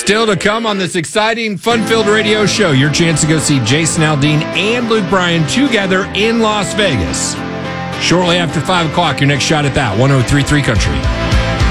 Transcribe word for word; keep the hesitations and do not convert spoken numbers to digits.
Still to come on this exciting, fun-filled radio show, your chance to go see Jason Aldean and Luke Bryan together in Las Vegas. Shortly after five o'clock, your next shot at that, one oh three point three Country.